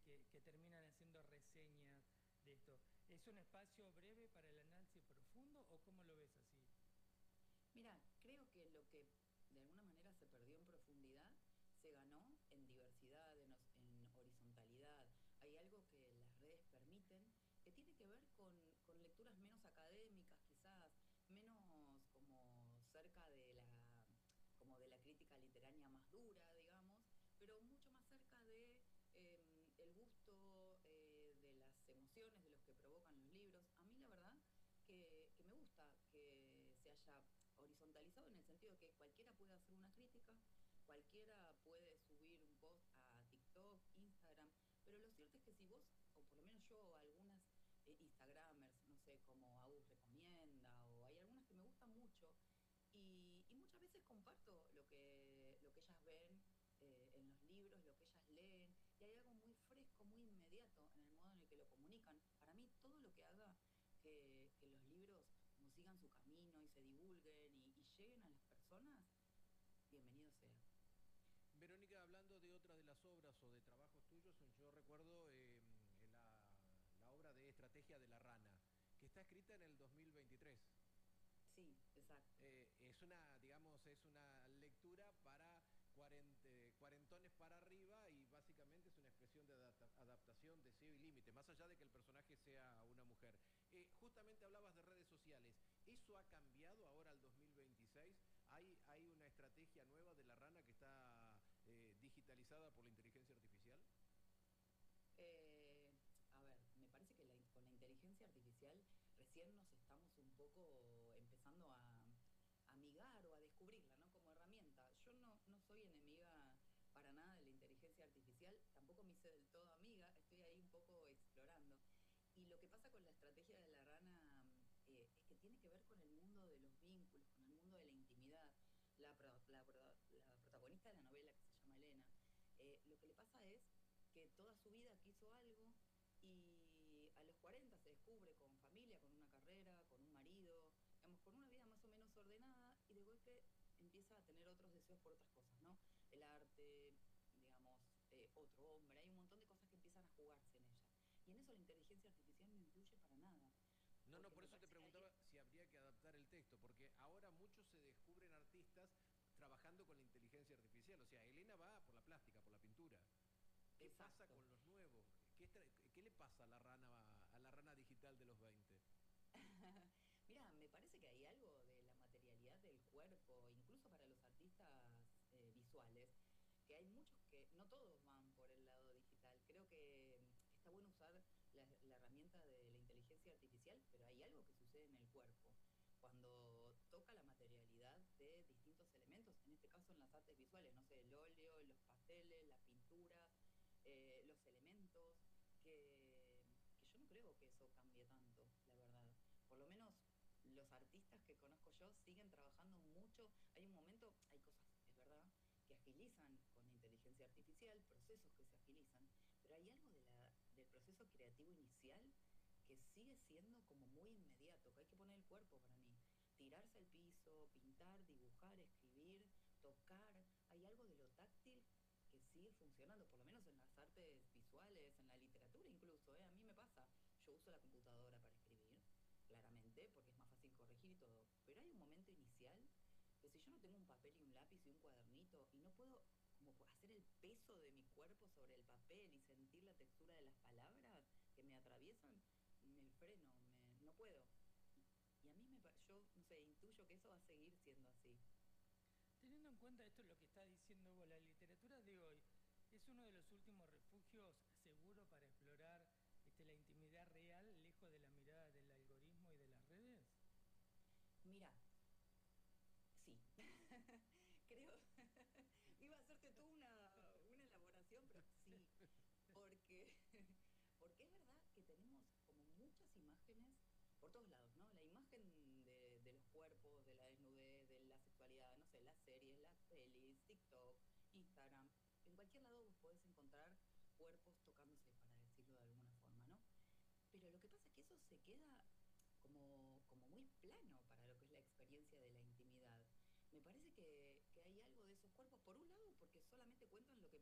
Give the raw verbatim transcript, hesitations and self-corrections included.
que, que terminan haciendo reseñas de esto. ¿Es un espacio breve para el análisis profundo o cómo lo ves así? Mira, creo que lo que de alguna manera se perdió en profundidad se ganó en diversidad, en, os- en horizontalidad. Hay algo que las redes permiten que tiene que ver con, con lecturas menos académicas, quizás, menos como cerca de la, como de la crítica literaria más dura, digamos, pero mucho más cerca de eh, el gusto, eh, de las emociones, de los que provocan los libros. A mí la verdad que, que me gusta que se haya horizontalizado en el sentido de que cualquiera puede hacer una crítica, cualquiera puede subir un post a TikTok, Instagram, pero lo cierto es que si vos, o por lo menos yo, algunas eh, Instagramers, no sé, como Agus recomienda, o hay algunas que me gustan mucho, y, y muchas veces comparto lo que, lo que ellas ven eh, en los libros, lo que ellas leen, y hay algo muy fresco, muy inmediato en el modo en el que lo comunican. Para mí, todo lo que haga que, que los libros como sigan su camino y se divulguen y, y lleguen a las personas, bienvenido sea. Verónica, hablando de otras de las obras o de trabajos tuyos, yo recuerdo eh, la, la obra de Estrategia de la Rana, que está escrita en el dos mil veintitrés. Sí, exacto. Eh, es una, digamos, es una lectura para cuarente, cuarentones para arriba y básicamente es una expresión de adapta, adaptación, deseo y límite, más allá de que el personaje sea una mujer. Eh, justamente hablabas de redes sociales. ¿Eso ha cambiado ahora al dos mil veintiséis? ¿Hay, hay una estrategia nueva de la rana que está eh, digitalizada por la inteligencia artificial? Eh, a ver, me parece que la con la inteligencia artificial recién nos estamos un poco empezando a, a amigar o a descubrirla, ¿no? Como herramienta. Yo no, no soy enemiga para nada de la inteligencia artificial, tampoco me hice del todo amiga, estoy ahí un poco explorando. Y lo que pasa con la estrategia de la rana eh, es que tiene que ver con el mundo de los vínculos, con el mundo de la intimidad. La, pro, la, la protagonista de la novela, que se llama Elena, eh, lo que le pasa es que toda su vida quiso algo y a los cuarenta se descubre con familia, con una carrera, con un marido, digamos, con una vida más o menos ordenada y de golpe empieza a tener otros deseos por otras cosas, ¿no? El arte, digamos, eh, otro hombre, hay un montón de cosas que empiezan a jugarse en ella. Y en eso la inteligencia artificial no influye para nada, No, no, porque por me eso te parece que hay... preguntaba si habría que adaptar el texto, porque ahora muchos se descubren artistas trabajando con la inteligencia artificial. O sea, Elena va por la plástica, por la pintura. ¿Qué pasa Exacto. con los nuevos? ¿Qué, qué le pasa a la rana a la rana digital de los veinte? Mira, me parece que hay algo de la materialidad del cuerpo, incluso para los artistas eh, visuales, que hay muchos que, no todos van por el lado digital. Creo que mm, está bueno usar la, la herramienta de la inteligencia artificial, pero hay algo que sucede en el cuerpo. Cuando toca la materialidad de distintos elementos, en este caso en las artes visuales, no sé, el óleo, los pasteles, las pinturas, eh, los elementos, que, que yo no creo que eso cambie tanto, la verdad. Por lo menos los artistas que conozco yo siguen trabajando mucho. Hay un momento, hay cosas, es verdad, que agilizan con la inteligencia artificial, procesos que se agilizan, pero hay algo de la, del proceso creativo inicial que sigue siendo como muy inmediato, que hay que poner el cuerpo para mí. Tirarse al piso, pintar, dibujar, escribir, tocar. Hay algo de lo táctil que sigue funcionando, por lo menos en las artes visuales, en la literatura incluso. ¿eh? A mí me pasa, yo uso la computadora para escribir, claramente, porque es más fácil corregir y todo. Pero hay un momento inicial que si yo no tengo un papel y un lápiz y un cuadernito y no puedo como hacer el peso de mi cuerpo sobre el papel y sentir la textura de las palabras que me atraviesan, me freno, me, no puedo. Y, y a mí me yo, no sé, intuyo que eso va a seguir siendo así. Teniendo en cuenta esto, lo que está diciendo vos, la literatura de hoy es uno de los últimos refugios seguros para explorar este, la intimidad real, lejos de la mirada del algoritmo y de las redes. Mira, sí, creo, iba a hacerte tú una, una elaboración, pero sí, porque, porque es verdad que tenemos como muchas imágenes por todos lados, ¿no? La imagen de, de los cuerpos, de la desnudez, de la sexualidad, no sé, las series, las pelis, TikTok, Instagram, en cualquier lado vos podés encontrar cuerpos tocándose, para decirlo de alguna forma, ¿no? Pero lo que pasa es que eso se queda como, como muy plano para lo que es la experiencia de la intimidad. Me parece que, que hay algo de esos cuerpos, por un lado, porque solamente cuentan lo que